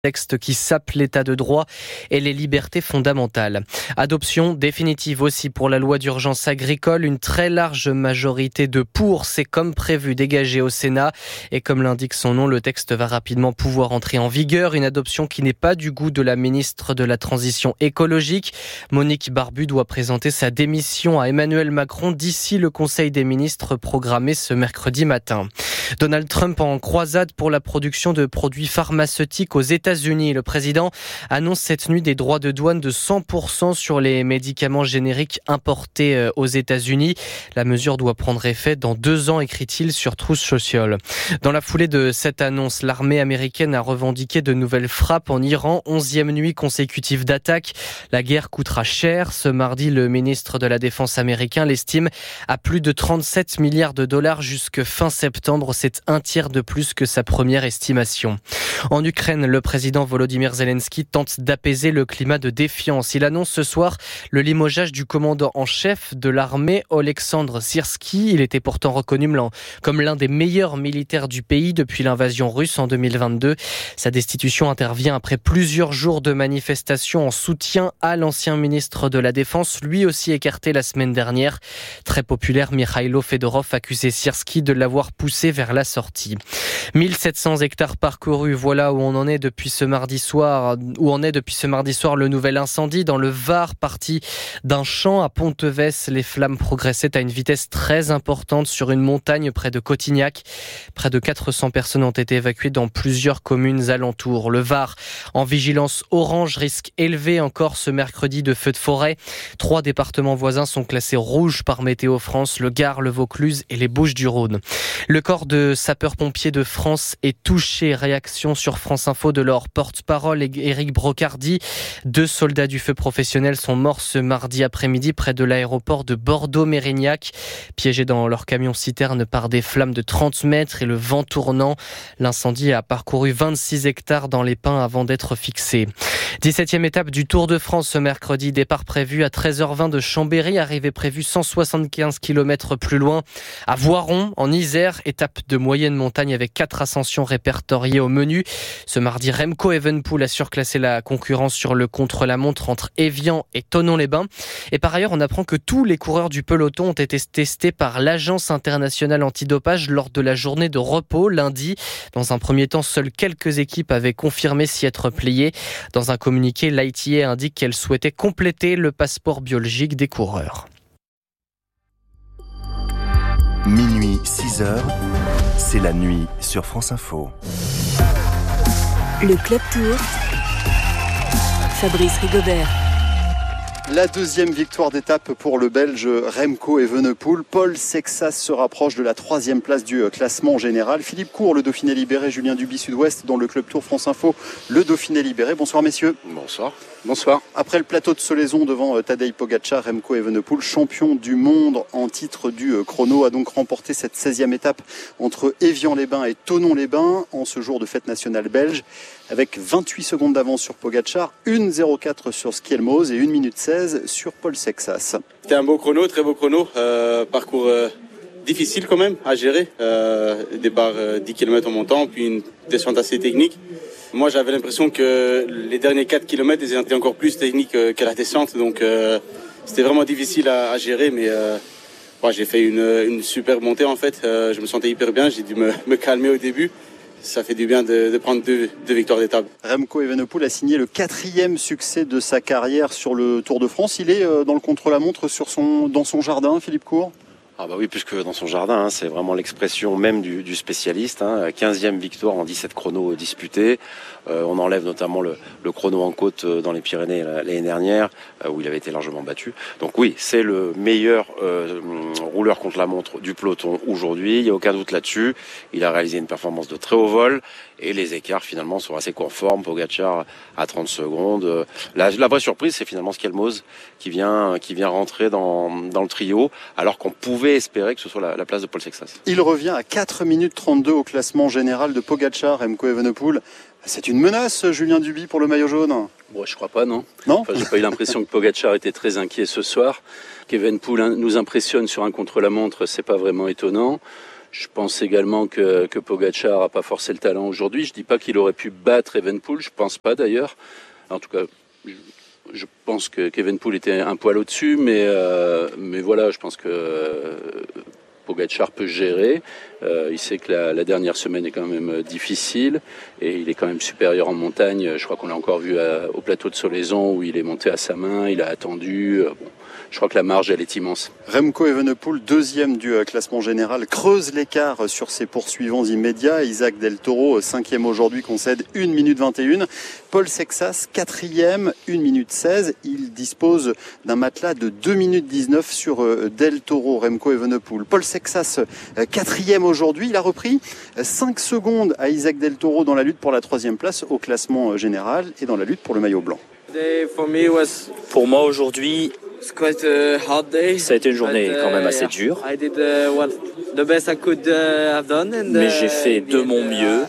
Texte qui sape l'état de droit et les libertés fondamentales. Adoption définitive aussi pour la loi d'urgence agricole. Une très large majorité de pour, c'est comme prévu dégagée au Sénat. Et comme l'indique son nom, le texte va rapidement pouvoir entrer en vigueur. Une adoption qui n'est pas du goût de la ministre de la Transition écologique. Monique Barbu doit présenter sa démission à Emmanuel Macron d'ici le Conseil des ministres programmé ce mercredi matin. Donald Trump en croisade pour la production de produits pharmaceutiques aux États-Unis. Le président annonce cette nuit des droits de douane de 100% sur les médicaments génériques importés aux États-Unis. La mesure doit prendre effet dans 2 ans, écrit-il sur Truth Social. Dans la foulée de cette annonce, l'armée américaine a revendiqué de nouvelles frappes en Iran. 11e nuit consécutive d'attaque. La guerre coûtera cher. Ce mardi, le ministre de la Défense américain l'estime à plus de 37 milliards de dollars jusque fin septembre. C'est un tiers de plus que sa première estimation. En Ukraine, le président Volodymyr Zelensky tente d'apaiser le climat de défiance. Il annonce ce soir le limogeage du commandant en chef de l'armée, Oleksandr Syrski. Il était pourtant reconnu comme l'un des meilleurs militaires du pays depuis l'invasion russe en 2022. Sa destitution intervient après plusieurs jours de manifestations en soutien à l'ancien ministre de la Défense, lui aussi écarté la semaine dernière. Très populaire, Mikhailo Fedorov accusait Syrski de l'avoir poussé vers la sortie. 1700 hectares parcourus, voilà où on en est depuis ce mardi soir. Où en est depuis ce mardi soir le nouvel incendie dans le Var, parti d'un champ à Pontevès. Les flammes progressaient à une vitesse très importante sur une montagne près de Cotignac. Près de 400 personnes ont été évacuées dans plusieurs communes alentours. Le Var en vigilance orange, risque élevé encore ce mercredi de feux de forêt. 3 départements voisins sont classés rouges par Météo France, le Gard, le Vaucluse et les Bouches-du-Rhône. Le corps de sapeurs-pompiers de France est touché. Réaction sur France Info de leur porte-parole Éric Brocardi. 2 soldats du feu professionnel sont morts ce mardi après-midi près de l'aéroport de Bordeaux-Mérignac, piégés dans leur camion-citerne par des flammes de 30 mètres et le vent tournant. L'incendie a parcouru 26 hectares dans les pins avant d'être fixé. 17e étape du Tour de France ce mercredi. Départ prévu à 13h20 de Chambéry. Arrivée prévue 175 km plus loin à Voiron, en Isère. Étape de moyenne montagne avec 4 ascensions répertoriées au menu. Ce mardi, Remco Evenepoel a surclassé la concurrence sur le contre-la-montre entre Évian et Thonon-les-Bains. Et par ailleurs, on apprend que tous les coureurs du peloton ont été testés par l'Agence internationale antidopage lors de la journée de repos lundi. Dans un premier temps, seules quelques équipes avaient confirmé s'y être pliées. Dans un communiqué, l'ITA indique qu'elle souhaitait compléter le passeport biologique des coureurs. Minuit 6h, c'est la nuit sur France Info. Le Club Tour, Fabrice Rigobert. La 2e victoire d'étape pour le Belge Remco Evenepoel. Paul Sexas se rapproche de la 3e place du classement général. Philippe Court, le Dauphiné libéré, Julien Duby Sud-Ouest dans le Club Tour France Info, le Dauphiné libéré. Bonsoir messieurs. Bonsoir. Bonsoir. Après le plateau de Solaison devant Tadej Pogačar, Remco Evenepoel, champion du monde en titre du chrono, a donc remporté cette 16e étape entre Évian-les-Bains et Thonon-les-Bains en ce jour de fête nationale belge, avec 28 secondes d'avance sur Pogačar, 1,04 sur Skelmose et 1 minute 16 sur Paul Sexas. C'était un beau chrono, très beau chrono, parcours difficile quand même à gérer, départ 10 km en montant, puis une descente assez technique. Moi j'avais l'impression que les derniers 4 km étaient encore plus techniques que la descente, donc c'était vraiment difficile à gérer, mais j'ai fait une super montée en fait, je me sentais hyper bien, j'ai dû me calmer au début. Ça fait du bien de prendre deux victoires d'étape. Remco Evenepoel a signé le 4e succès de sa carrière sur le Tour de France. Il est dans le contre-la-montre dans son jardin, Philippe Court. Ah bah oui, puisque dans son jardin, c'est vraiment l'expression même du spécialiste. 15e victoire en 17 chronos disputés. On enlève notamment le chrono en côte dans les Pyrénées l'année dernière, où il avait été largement battu. Donc oui, c'est le meilleur rouleur contre la montre du peloton aujourd'hui. Il n'y a aucun doute là-dessus. Il a réalisé une performance de très haut vol. Et les écarts finalement sont assez conformes. Pogačar à 30 secondes. La vraie surprise, c'est finalement Skelmose qui vient rentrer dans le trio, alors qu'on pouvait espérer que ce soit la place de Paul Sexas. Il revient à 4 minutes 32 au classement général de Pogačar, Remco Evenepoel. C'est une menace, Julien Duby, pour le maillot jaune? Bon, je crois pas, non. Non, j'ai pas eu l'impression que Pogačar était très inquiet ce soir. Qu'Evenepoel nous impressionne sur un contre-la-montre, c'est pas vraiment étonnant. Je pense également que Pogačar n'a pas forcé le talent aujourd'hui. Je dis pas qu'il aurait pu battre Evenepoel, je pense pas d'ailleurs. En tout cas, je pense qu'Evenepoel était un poil au-dessus, mais voilà, je pense que Pogačar peut gérer. Il sait que la dernière semaine est quand même difficile et il est quand même supérieur en montagne. Je crois qu'on l'a encore vu au plateau de Solaizon où il est monté à sa main, il a attendu. Je crois que la marge, elle est immense. Remco Evenepoel, deuxième du classement général, creuse l'écart sur ses poursuivants immédiats. Isaac Del Toro, cinquième aujourd'hui, concède 1 minute 21. Paul Sexas, quatrième, 1 minute 16. Il dispose d'un matelas de 2 minutes 19 sur Del Toro, Remco Evenepoel. Paul Sexas, quatrième aujourd'hui. Il a repris 5 secondes à Isaac Del Toro dans la lutte pour la troisième place au classement général et dans la lutte pour le maillot blanc. Pour moi aujourd'hui, ça a été une journée quand même assez dure, mais j'ai fait de mon mieux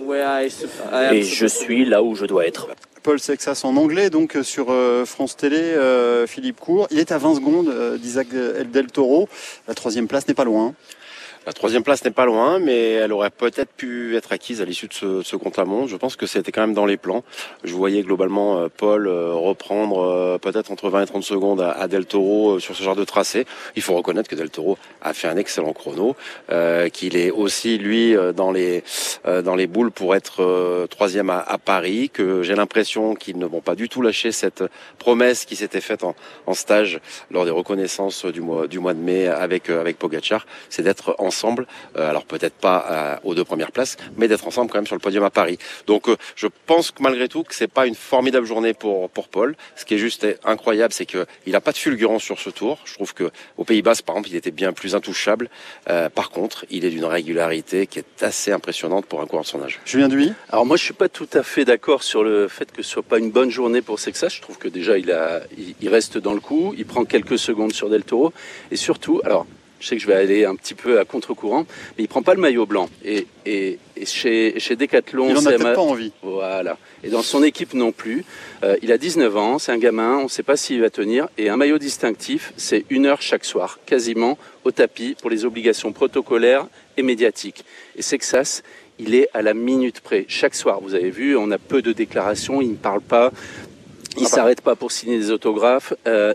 et je suis là où je dois être. Paul Sexas en anglais, donc sur France Télé, Philippe Court. Il est à 20 secondes d'Isaac Del Toro. La troisième place n'est pas loin. La troisième place n'est pas loin, mais elle aurait peut-être pu être acquise à l'issue de ce contre-la-montre. Je pense que c'était quand même dans les plans. Je voyais globalement Paul reprendre peut-être entre 20 et 30 secondes à Del Toro sur ce genre de tracé. Il faut reconnaître que Del Toro a fait un excellent chrono, qu'il est aussi, lui, dans les boules pour être troisième à Paris, que j'ai l'impression qu'ils ne vont pas du tout lâcher cette promesse qui s'était faite en stage lors des reconnaissances du mois de mai avec Pogačar, c'est d'être ensemble, alors peut-être pas aux 2 premières places, mais d'être ensemble quand même sur le podium à Paris. Donc je pense que malgré tout que c'est pas une formidable journée pour Paul. Ce qui est juste incroyable, c'est que il a pas de fulgurance sur ce tour. Je trouve que aux Pays-Bas, par exemple, il était bien plus intouchable. Par contre, il est d'une régularité qui est assez impressionnante pour un coureur de son âge. Julien Duy. Alors moi, je suis pas tout à fait d'accord sur le fait que ce soit pas une bonne journée pour Sexas. Je trouve que déjà il reste dans le coup, il prend quelques secondes sur Del Toro et surtout, alors je sais que je vais aller un petit peu à contre-courant, mais il prend pas le maillot blanc. Et chez Decathlon, il en a peut-être pas envie. Voilà. Et dans son équipe non plus. Il a 19 ans, c'est un gamin, on ne sait pas s'il va tenir. Et un maillot distinctif, c'est 1 heure chaque soir, quasiment au tapis pour les obligations protocolaires et médiatiques. Et Sexas, il est à la minute près. Chaque soir, vous avez vu, on a peu de déclarations, il ne parle pas. Il ne s'arrête pas pour signer des autographes,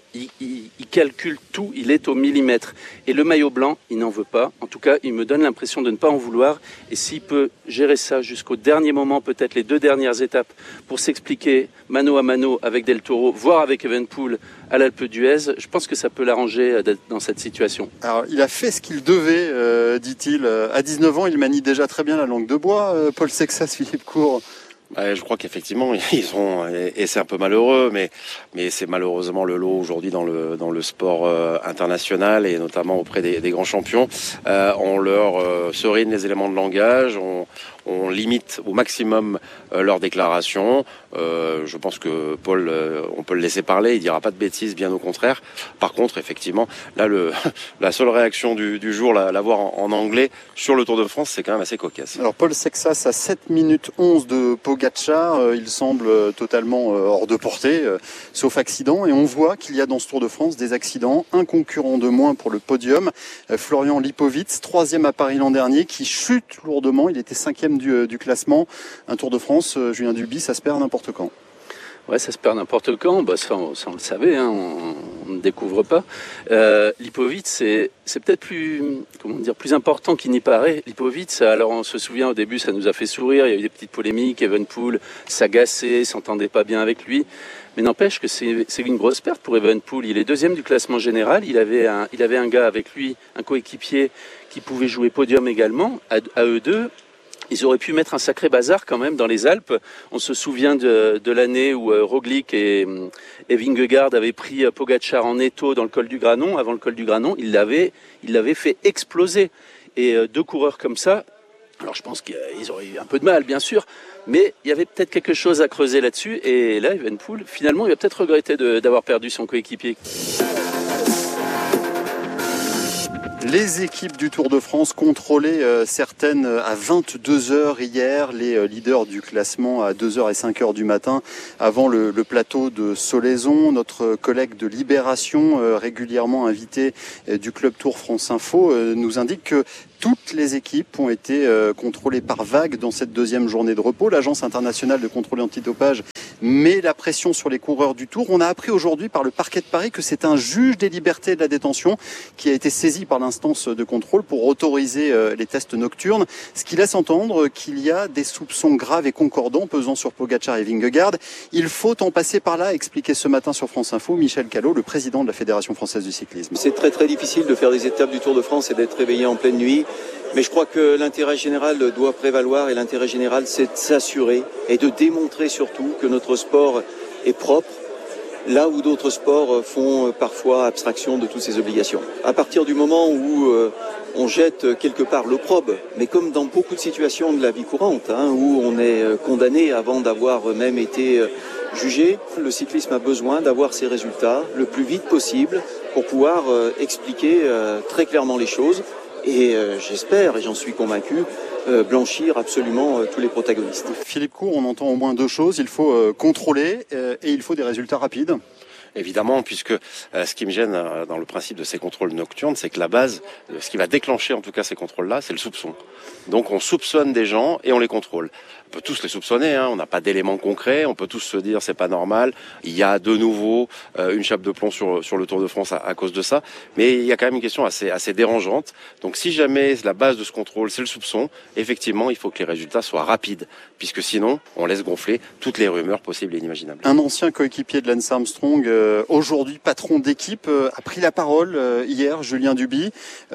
il calcule tout, il est au millimètre. Et le maillot blanc, il n'en veut pas. En tout cas, il me donne l'impression de ne pas en vouloir. Et s'il peut gérer ça jusqu'au dernier moment, peut-être les 2 dernières étapes, pour s'expliquer mano à mano avec Del Toro, voire avec Evenepoel à l'Alpe d'Huez, je pense que ça peut l'arranger d'être dans cette situation. Alors, il a fait ce qu'il devait, dit-il. À 19 ans, il manie déjà très bien la langue de bois, Paul Sexas, Philippe Court. Je crois qu'effectivement ils ont, et c'est un peu malheureux, mais c'est malheureusement le lot aujourd'hui dans le sport international et notamment auprès des grands champions. On leur serine les éléments de langage, on limite au maximum leurs déclarations. Je pense que Paul, on peut le laisser parler, il dira pas de bêtises, bien au contraire. Par contre, effectivement, là la seule réaction du jour, la voir en anglais sur le Tour de France, c'est quand même assez cocasse. Alors Paul Sexas à 7 minutes 11 de Pogačar, il semble totalement hors de portée, sauf accident. Et on voit qu'il y a dans ce Tour de France des accidents, un concurrent de moins pour le podium, Florian Lipovitz, 3e à Paris l'an dernier, qui chute lourdement, il était 5e du classement. Un Tour de France, Julien Duby, ça se perd n'importe quand. Ouais, ça se perd n'importe quand. Ça, on le savait, hein, on ne découvre pas. Lipovitz, c'est peut-être plus important qu'il n'y paraît. Lipovitz, alors on se souvient au début, ça nous a fait sourire. Il y a eu des petites polémiques. Evenepoel s'agaçait, s'entendait pas bien avec lui. Mais n'empêche que c'est une grosse perte pour Evenepoel. Il est 2e du classement général. Il avait un gars avec lui, un coéquipier qui pouvait jouer podium également. À eux deux, ils auraient pu mettre un sacré bazar quand même dans les Alpes. On se souvient de l'année où Roglic et Vingegaard avaient pris Pogačar en étau dans le col du Granon. Avant le col du Granon, il l'avait fait exploser. Et 2 coureurs comme ça, alors je pense qu'ils auraient eu un peu de mal, bien sûr, mais il y avait peut-être quelque chose à creuser là-dessus. Et là, Evenepoel, finalement, il va peut-être regretter d'avoir perdu son coéquipier. Les équipes du Tour de France contrôlaient certaines à 22h hier, les leaders du classement à 2h et 5h du matin avant le plateau de Solaizon. Notre collègue de Libération, régulièrement invité du Club Tour France Info, nous indique que toutes les équipes ont été contrôlées par vagues dans cette deuxième journée de repos. L'Agence internationale de contrôle antidopage met la pression sur les coureurs du Tour. On a appris aujourd'hui par le parquet de Paris que c'est un juge des libertés et de la détention qui a été saisi par l'instance de contrôle pour autoriser les tests nocturnes, ce qui laisse entendre qu'il y a des soupçons graves et concordants pesant sur Pogačar et Vingegaard. Il faut en passer par là, expliqué ce matin sur France Info Michel Callot, le président de la Fédération française du cyclisme. C'est très très difficile de faire des étapes du Tour de France et d'être réveillé en pleine nuit. Mais je crois que l'intérêt général doit prévaloir et l'intérêt général, c'est de s'assurer et de démontrer surtout que notre sport est propre, là où d'autres sports font parfois abstraction de toutes ces obligations. À partir du moment où on jette quelque part l'opprobre, mais comme dans beaucoup de situations de la vie courante, où on est condamné avant d'avoir même été jugé, le cyclisme a besoin d'avoir ses résultats le plus vite possible pour pouvoir expliquer très clairement les choses. Et j'espère, et j'en suis convaincu, blanchir absolument tous les protagonistes. Philippe Court, on entend au moins deux choses. Il faut contrôler et il faut des résultats rapides. Évidemment, puisque ce qui me gêne dans le principe de ces contrôles nocturnes, c'est que la base, ce qui va déclencher en tout cas ces contrôles-là, c'est le soupçon. Donc on soupçonne des gens et on les contrôle. On peut tous les soupçonner, on n'a pas d'éléments concrets, on peut tous se dire c'est pas normal, il y a de nouveau une chape de plomb sur le Tour de France à cause de ça, mais il y a quand même une question assez dérangeante. Donc si jamais la base de ce contrôle c'est le soupçon, effectivement il faut que les résultats soient rapides, puisque sinon on laisse gonfler toutes les rumeurs possibles et inimaginables. Un ancien coéquipier de Lance Armstrong, aujourd'hui patron d'équipe, a pris la parole hier, Julien Duby,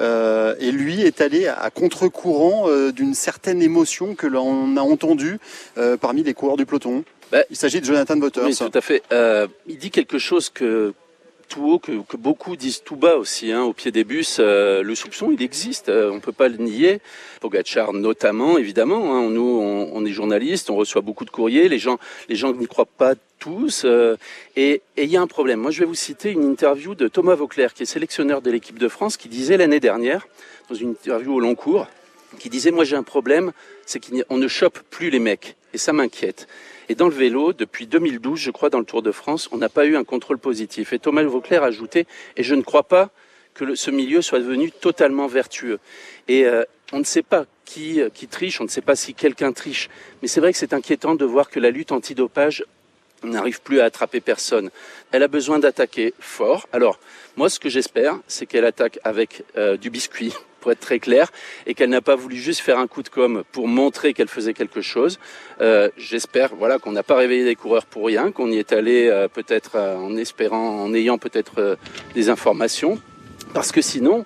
et lui est allé à contre-courant d'une certaine émotion que l'on a entendue parmi les coureurs du peloton. Il s'agit de Jonathan Vaughters. Oui, tout à fait. Il dit quelque chose que tout haut, que beaucoup disent tout bas aussi, au pied des bus. Le soupçon, il existe, on ne peut pas le nier. Pogačar notamment, évidemment. Nous, on est journalistes, on reçoit beaucoup de courriers. Les gens n'y croient pas tous. Et il y a un problème. Moi, je vais vous citer une interview de Thomas Vauclair, qui est sélectionneur de l'équipe de France, qui disait l'année dernière, dans une interview au long cours, qui disait « Moi, j'ai un problème, c'est qu'on ne chope plus les mecs. Et ça m'inquiète. » Et dans le vélo, depuis 2012, je crois, dans le Tour de France, on n'a pas eu un contrôle positif. Et Thomas Vauclair a ajouté « Et je ne crois pas que ce milieu soit devenu totalement vertueux. » Et on ne sait pas qui triche, on ne sait pas si quelqu'un triche. Mais c'est vrai que c'est inquiétant de voir que la lutte antidopage n'arrive plus à attraper personne. Elle a besoin d'attaquer fort. Alors, moi, ce que j'espère, c'est qu'elle attaque avec du biscuit, pour être très clair, et qu'elle n'a pas voulu juste faire un coup de com' pour montrer qu'elle faisait quelque chose. J'espère qu'on n'a pas réveillé les coureurs pour rien, qu'on y est allé peut-être en ayant peut-être des informations, parce que sinon,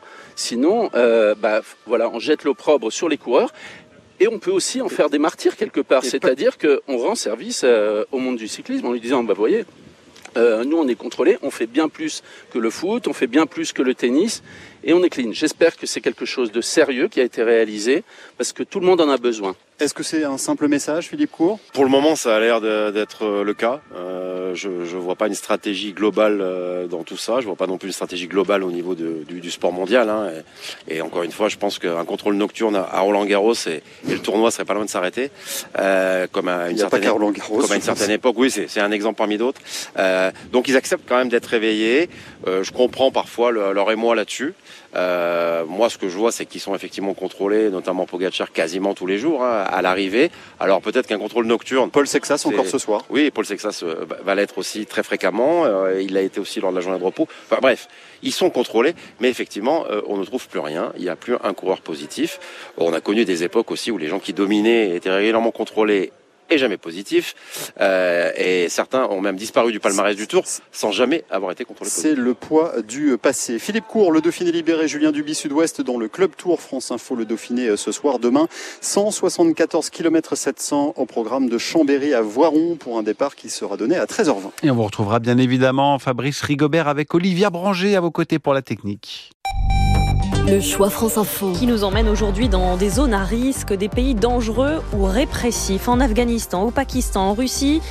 on jette l'opprobre sur les coureurs. Et on peut aussi en faire des martyrs quelque part, c'est-à-dire qu'on rend service au monde du cyclisme en lui disant, vous voyez, nous on est contrôlés, on fait bien plus que le foot, on fait bien plus que le tennis, et on est clean. J'espère que c'est quelque chose de sérieux qui a été réalisé, parce que tout le monde en a besoin. Est-ce que c'est un simple message, Philippe Court ? Pour le moment, ça a l'air d'être le cas. Je vois pas une stratégie globale dans tout ça. Je vois pas non plus une stratégie globale au niveau du sport mondial. Et encore une fois, je pense qu'un contrôle nocturne à Roland-Garros et le tournoi serait pas loin de s'arrêter. Comme à une certaine époque. Oui, c'est un exemple parmi d'autres. Donc ils acceptent quand même d'être réveillés. Je comprends parfois leur émoi là-dessus. Moi, ce que je vois, c'est qu'ils sont effectivement contrôlés, notamment Pogačar, quasiment tous les jours à l'arrivée. Alors peut-être qu'un contrôle nocturne... Paul Sexas encore ce soir. Oui, Paul Sexas va l'être aussi très fréquemment. Il l'a été aussi lors de la journée de repos. Enfin bref, ils sont contrôlés, mais effectivement, on ne trouve plus rien. Il n'y a plus un coureur positif. On a connu des époques aussi où les gens qui dominaient étaient régulièrement contrôlés et jamais positif, et certains ont même disparu du palmarès du Tour sans jamais avoir été contrôlés positifs. C'est le poids du passé. Philippe Court, le Dauphiné libéré, Julien Duby Sud-Ouest dans le Club Tour France Info, le Dauphiné ce soir. Demain, 174 km 700 au programme de Chambéry à Voiron pour un départ qui sera donné à 13h20. Et on vous retrouvera bien évidemment Fabrice Rigobert avec Olivia Branger à vos côtés pour la technique. Le choix France Info qui nous emmène aujourd'hui dans des zones à risque, des pays dangereux ou répressifs, en Afghanistan, au Pakistan, en Russie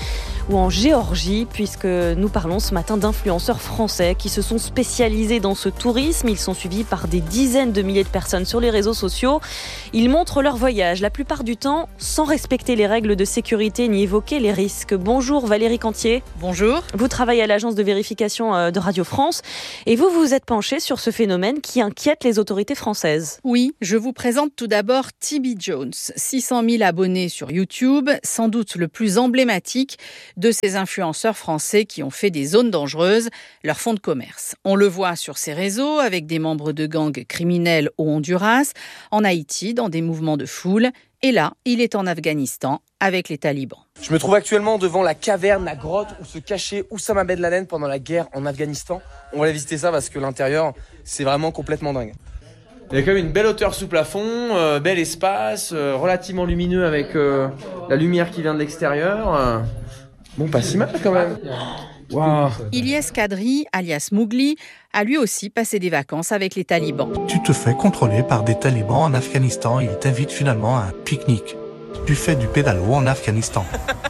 ou en Géorgie, puisque nous parlons ce matin d'influenceurs français qui se sont spécialisés dans ce tourisme. Ils sont suivis par des dizaines de milliers de personnes sur les réseaux sociaux. Ils montrent leur voyage, la plupart du temps sans respecter les règles de sécurité ni évoquer les risques. Bonjour Valérie Cantier. Bonjour. Vous travaillez à l'agence de vérification de Radio France et vous vous êtes penchée sur ce phénomène qui inquiète les autorités françaises. Oui, je vous présente tout d'abord TB Jones, 600 000 abonnés sur YouTube, sans doute le plus emblématique de ces influenceurs français qui ont fait des zones dangereuses leur fonds de commerce. On le voit sur ses réseaux avec des membres de gangs criminels au Honduras, en Haïti dans des mouvements de foule, et là, il est en Afghanistan avec les talibans. Je me trouve actuellement devant la caverne, la grotte où se cachait Oussama Ben Laden pendant la guerre en Afghanistan. On va aller visiter ça parce que l'intérieur, c'est vraiment complètement dingue. Il y a quand même une belle hauteur sous plafond, bel espace, relativement lumineux avec la lumière qui vient de l'extérieur. Bon, pas si mal quand même. Wow. Ilyes Kadri, alias Mougli, a lui aussi passé des vacances avec les talibans. Tu te fais contrôler par des talibans en Afghanistan et ils t'invitent finalement à un pique-nique. Tu fais du pédalo en Afghanistan.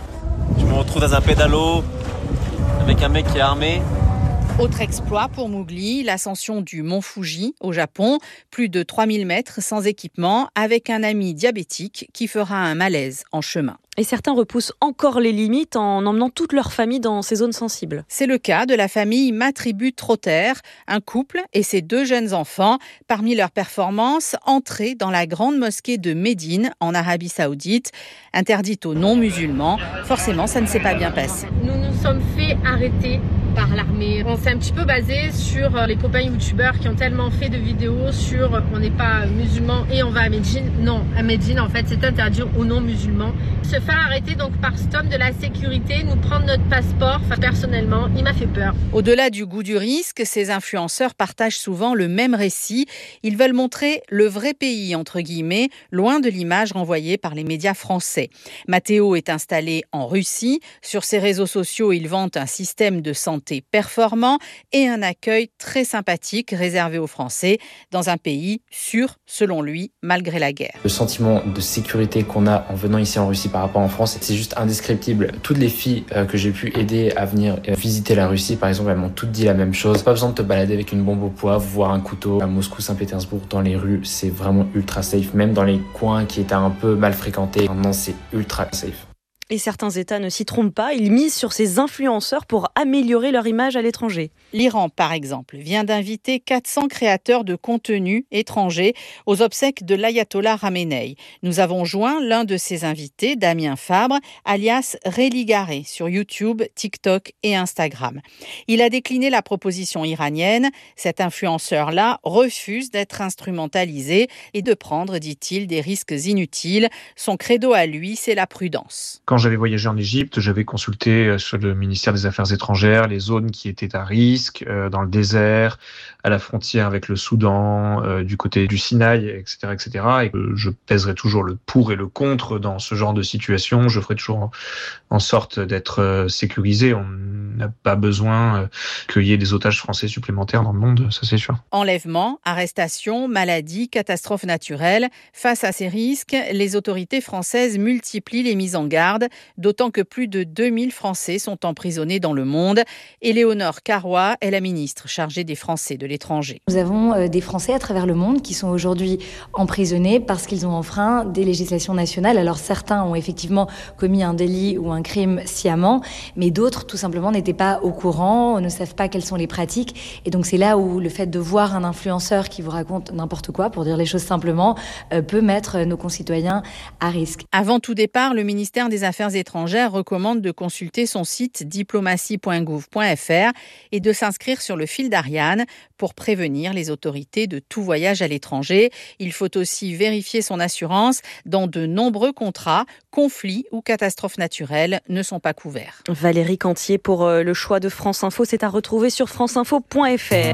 Je me retrouve dans un pédalo avec un mec qui est armé. Autre exploit pour Mougli, l'ascension du mont Fuji au Japon, plus de 3000 mètres sans équipement, avec un ami diabétique qui fera un malaise en chemin. Et certains repoussent encore les limites en emmenant toute leur famille dans ces zones sensibles. C'est le cas de la famille Matribut Trotter, un couple et ses 2 jeunes enfants. Parmi leurs performances, entrer dans la grande mosquée de Médine, en Arabie Saoudite, interdite aux non-musulmans. Forcément, ça ne s'est pas bien passé. Nous nous sommes fait arrêter par l'armée. On s'est un petit peu basé sur les copains youtubeurs qui ont tellement fait de vidéos sur on n'est pas musulman et on va à Médine. Non, à Médine, en fait, c'est interdit aux non-musulmans. Se faire arrêter donc par cet homme de la sécurité, nous prendre notre passeport, personnellement, il m'a fait peur. Au-delà du goût du risque, ces influenceurs partagent souvent le même récit. Ils veulent montrer le vrai pays, entre guillemets, loin de l'image renvoyée par les médias français. Matteo est installé en Russie. Sur ses réseaux sociaux, il vante un système de santé performant et un accueil très sympathique réservé aux Français dans un pays sûr, selon lui, malgré la guerre. Le sentiment de sécurité qu'on a en venant ici en Russie par rapport en France, c'est juste indescriptible. Toutes les filles que j'ai pu aider à venir visiter la Russie, par exemple, elles m'ont toutes dit la même chose. Pas besoin de te balader avec une bombe au poivre, voir un couteau. À Moscou, Saint-Pétersbourg, dans les rues, c'est vraiment ultra safe. Même dans les coins qui étaient un peu mal fréquentés, maintenant c'est ultra safe. Et certains États ne s'y trompent pas, ils misent sur ces influenceurs pour améliorer leur image à l'étranger. L'Iran, par exemple, vient d'inviter 400 créateurs de contenu étrangers aux obsèques de l'ayatollah Khamenei. Nous avons joint l'un de ces invités, Damien Fabre, alias Religaré, sur YouTube, TikTok et Instagram. Il a décliné la proposition iranienne. Cet influenceur-là refuse d'être instrumentalisé et de prendre, dit-il, des risques inutiles. Son credo à lui, c'est la prudence. Quand j'avais voyagé en Égypte, j'avais consulté sur le ministère des Affaires étrangères les zones qui étaient à risque, dans le désert, à la frontière avec le Soudan, du côté du Sinaï, etc., etc. Et je pèserai toujours le pour et le contre dans ce genre de situation. Je ferai toujours en sorte d'être sécurisé. On n'a pas besoin qu'il y ait des otages français supplémentaires dans le monde, ça c'est sûr. Enlèvement, arrestation, maladie, catastrophe naturelle. Face à ces risques, les autorités françaises multiplient les mises en garde, d'autant que plus de 2000 Français sont emprisonnés dans le monde. Éléonore Carrois est la ministre chargée des Français de l'étranger. Nous avons des Français à travers le monde qui sont aujourd'hui emprisonnés parce qu'ils ont enfreint des législations nationales. Alors certains ont effectivement commis un délit ou un crime sciemment, mais d'autres tout simplement n'étaient pas au courant, ne savent pas quelles sont les pratiques. Et donc c'est là où le fait de voir un influenceur qui vous raconte n'importe quoi, pour dire les choses simplement, peut mettre nos concitoyens à risque. Avant tout départ, le ministère des Affaires étrangères recommande de consulter son site diplomatie.gouv.fr et de s'inscrire sur le fil d'Ariane pour prévenir les autorités de tout voyage à l'étranger. Il faut aussi vérifier son assurance. Dans de nombreux contrats, conflits ou catastrophes naturelles ne sont pas couverts. Valérie Cantier pour le choix de France Info, c'est à retrouver sur franceinfo.fr.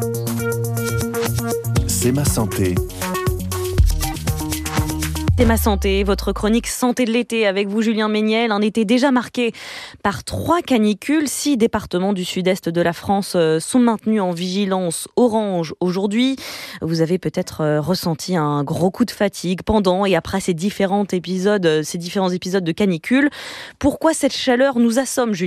C'est ma santé. C'est ma santé, votre chronique santé de l'été avec vous Julien Méniel. Un été déjà marqué par 3 canicules. 6 départements du sud-est de la France sont maintenus en vigilance orange aujourd'hui. Vous avez peut-être ressenti un gros coup de fatigue pendant et après ces différents épisodes de canicule. Pourquoi cette chaleur nous assomme, Julien ?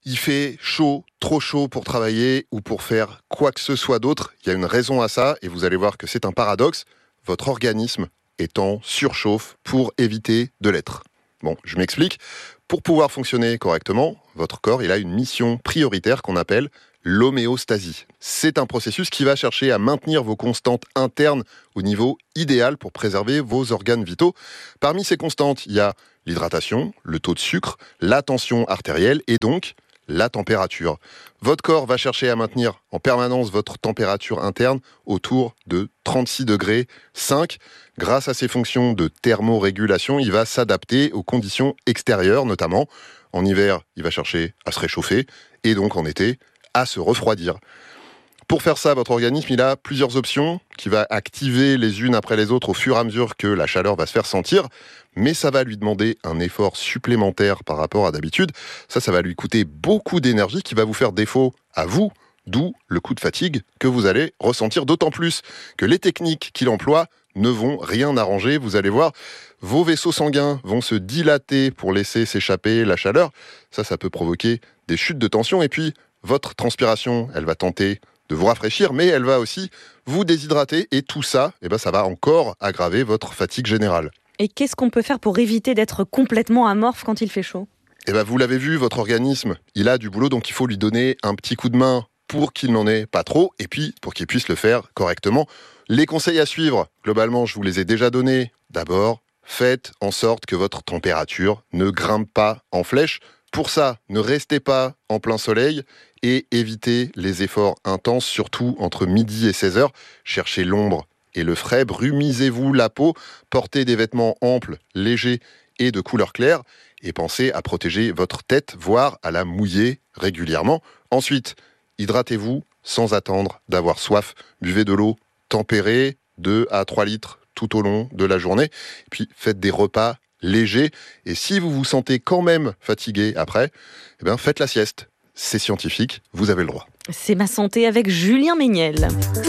il fait chaud, trop chaud pour travailler ou pour faire quoi que ce soit d'autre. Il y a une raison à ça et vous allez voir que c'est un paradoxe. Votre organisme est en surchauffe pour éviter de l'être. Bon, je m'explique. Pour pouvoir fonctionner correctement, votre corps il a une mission prioritaire qu'on appelle l'homéostasie. C'est un processus qui va chercher à maintenir vos constantes internes au niveau idéal pour préserver vos organes vitaux. Parmi ces constantes, il y a l'hydratation, le taux de sucre, la tension artérielle et donc la température. Votre corps va chercher à maintenir en permanence votre température interne autour de 36 degrés 5. Grâce à ses fonctions de thermorégulation, il va s'adapter aux conditions extérieures, notamment. En hiver, il va chercher à se réchauffer et donc en été, à se refroidir. Pour faire ça, votre organisme il a plusieurs options qu'il va activer les unes après les autres au fur et à mesure que la chaleur va se faire sentir, mais ça va lui demander un effort supplémentaire par rapport à d'habitude. Ça va lui coûter beaucoup d'énergie qui va vous faire défaut à vous, d'où le coup de fatigue que vous allez ressentir, d'autant plus que les techniques qu'il emploie ne vont rien arranger. Vous allez voir, vos vaisseaux sanguins vont se dilater pour laisser s'échapper la chaleur. Ça peut provoquer des chutes de tension et puis votre transpiration, elle va tenter de vous rafraîchir, mais elle va aussi vous déshydrater et tout ça, ça va encore aggraver votre fatigue générale. Et qu'est-ce qu'on peut faire pour éviter d'être complètement amorphe quand il fait chaud ? Vous l'avez vu, votre organisme, il a du boulot, donc il faut lui donner un petit coup de main pour qu'il n'en ait pas trop, et puis pour qu'il puisse le faire correctement. Les conseils à suivre, globalement, je vous les ai déjà donnés. D'abord, faites en sorte que votre température ne grimpe pas en flèche. Pour ça, ne restez pas en plein soleil et évitez les efforts intenses, surtout entre midi et 16h. Cherchez l'ombre et le frais, brumisez-vous la peau, portez des vêtements amples, légers et de couleur claire et pensez à protéger votre tête, voire à la mouiller régulièrement. Ensuite, hydratez-vous sans attendre d'avoir soif. Buvez de l'eau tempérée, 2 à 3 litres tout au long de la journée. Et puis faites des repas légers. Et si vous vous sentez quand même fatigué après, faites la sieste. C'est scientifique, vous avez le droit. C'est ma santé avec Julien Méniel.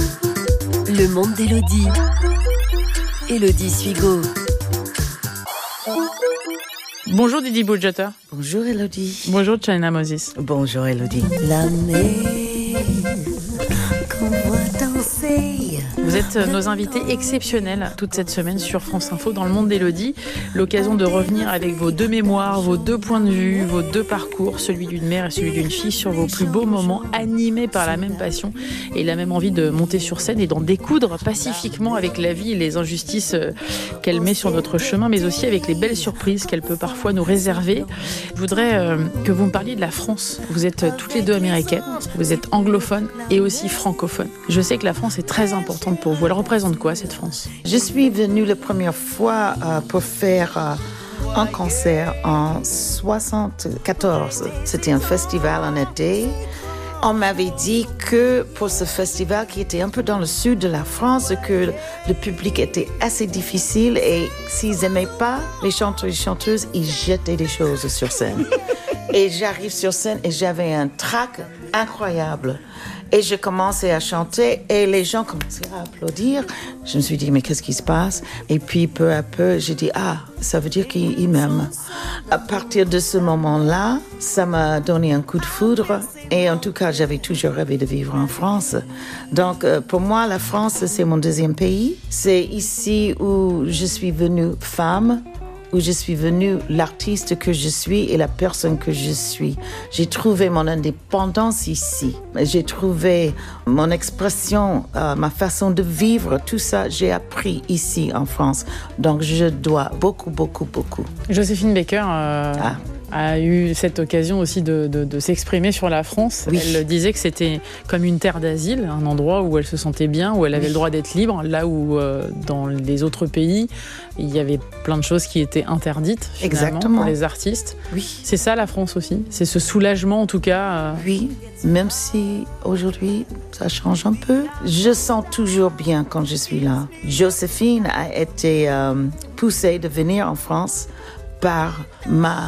Le monde d'Élodie. Élodie Suigo. Bonjour Didi Boudjata. Bonjour Élodie. Bonjour China Moses. Bonjour Élodie. La mer qu'on voit danser. Vous êtes nos invités exceptionnels toute cette semaine sur France Info dans le monde d'Élodie. L'occasion de revenir avec vos 2 mémoires, vos 2 points de vue, vos 2 parcours, celui d'une mère et celui d'une fille, sur vos plus beaux moments animés par la même passion et la même envie de monter sur scène et d'en découdre pacifiquement avec la vie et les injustices qu'elle met sur notre chemin, mais aussi avec les belles surprises qu'elle peut parfois nous réserver. Je voudrais que vous me parliez de la France. Vous êtes toutes les 2 américaines, vous êtes anglophone et aussi francophone. Je sais que la France est très importante pour vous. Elle représente quoi, cette France ? Je suis venue la première fois pour faire un concert en 1974. C'était un festival en été. On m'avait dit que pour ce festival qui était un peu dans le sud de la France, que le public était assez difficile et s'ils n'aimaient pas les chanteurs et chanteuses, ils jetaient des choses sur scène. Et j'arrive sur scène et j'avais un trac incroyable. Et je commençais à chanter et les gens commençaient à applaudir. Je me suis dit, mais qu'est-ce qui se passe ? Et puis, peu à peu, j'ai dit, ça veut dire qu'ils m'aiment. À partir de ce moment-là, ça m'a donné un coup de foudre. Et en tout cas, j'avais toujours rêvé de vivre en France. Donc, pour moi, la France, c'est mon 2e pays. C'est ici où je suis venue femme, où je suis venue l'artiste que je suis et la personne que je suis. J'ai trouvé mon indépendance ici. J'ai trouvé mon expression, ma façon de vivre, tout ça, j'ai appris ici en France. Donc je dois beaucoup, beaucoup, beaucoup. Joséphine Baker a eu cette occasion aussi de s'exprimer sur la France. Oui. Elle disait que c'était comme une terre d'asile, un endroit où elle se sentait bien, où elle avait le droit d'être libre, là où dans les autres pays, il y avait plein de choses qui étaient interdites finalement pour les artistes. Oui. C'est ça la France aussi ? C'est ce soulagement en tout cas Oui, même si aujourd'hui ça change un peu. Je sens toujours bien quand je suis là. Joséphine a été poussée de venir en France par ma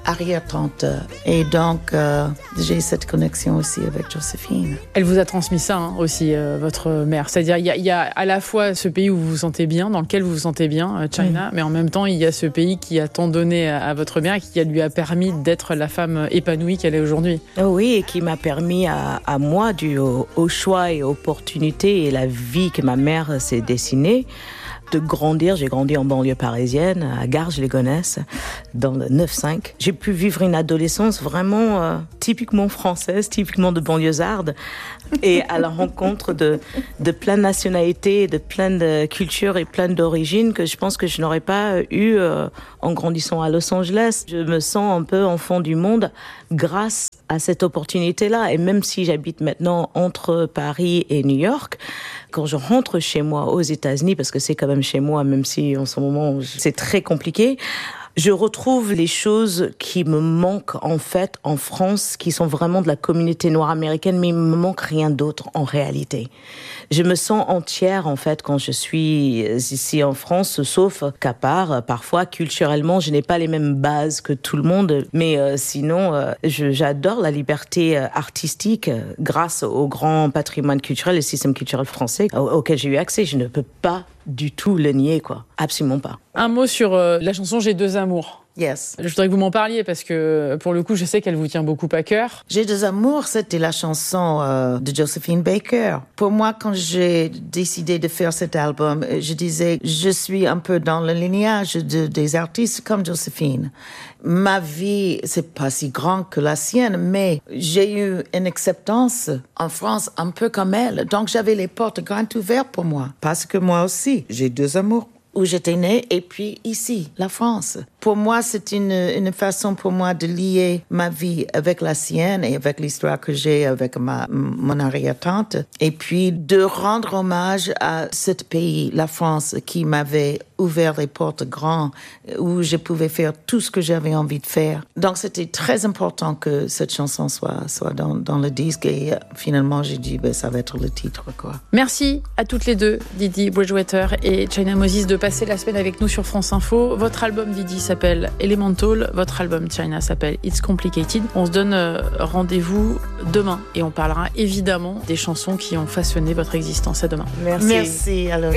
arrière-tante. Et donc, j'ai cette connexion aussi avec Joséphine. Elle vous a transmis ça aussi, votre mère. C'est-à-dire, il y a à la fois ce pays où vous vous sentez bien, dans lequel vous vous sentez bien, China, mais en même temps, il y a ce pays qui a tant donné à votre mère et qui lui a permis d'être la femme épanouie qu'elle est aujourd'hui. Oui, et qui m'a permis à moi, dû au choix et opportunités et la vie que ma mère s'est dessinée, de grandir. J'ai grandi en banlieue parisienne, à Garges-les-Gonesse, dans le 9-5. J'ai pu vivre une adolescence vraiment typiquement française, typiquement de banlieusarde, et à la rencontre de plein de nationalités, de plein de cultures et plein d'origines que je pense que je n'aurais pas eu en grandissant à Los Angeles. Je me sens un peu enfant du monde grâce à cette opportunité-là. Et même si j'habite maintenant entre Paris et New York, quand je rentre chez moi aux États-Unis, parce que c'est quand même chez moi, même si en ce moment c'est très compliqué, je retrouve les choses qui me manquent en fait en France, qui sont vraiment de la communauté noire américaine, mais il me manque rien d'autre en réalité. Je me sens entière en fait quand je suis ici en France, sauf qu'à part, parfois culturellement, je n'ai pas les mêmes bases que tout le monde, mais sinon, j'adore la liberté artistique grâce au grand patrimoine culturel, le système culturel français auquel j'ai eu accès. Je ne peux pas du tout le nier, quoi. Absolument pas. Un mot sur la chanson J'ai deux amours. Yes. Je voudrais que vous m'en parliez parce que, pour le coup, je sais qu'elle vous tient beaucoup à cœur. J'ai deux amours, c'était la chanson de Joséphine Baker. Pour moi, quand j'ai décidé de faire cet album, je disais, je suis un peu dans le lignage des artistes comme Joséphine. Ma vie, c'est pas si grand que la sienne, mais j'ai eu une acceptance en France un peu comme elle. Donc, j'avais les portes grandes ouvertes pour moi. Parce que moi aussi, j'ai deux amours. Où j'étais née, et puis ici, la France. Pour moi, c'est une façon pour moi de lier ma vie avec la sienne et avec l'histoire que j'ai avec mon arrière-tante. Et puis de rendre hommage à ce pays, la France, qui m'avait ouvert les portes grandes, où je pouvais faire tout ce que j'avais envie de faire. Donc c'était très important que cette chanson soit dans le disque. Et finalement, j'ai dit, ça va être le titre, quoi. Merci à toutes les deux, Didi Bridgewater et China Moses, de passer la semaine avec nous sur France Info. Votre album, Didi, s'appelle Elemental. Votre album, China, s'appelle It's Complicated. On se donne rendez-vous demain et on parlera évidemment des chansons qui ont façonné votre existence. À demain. Merci. Alors.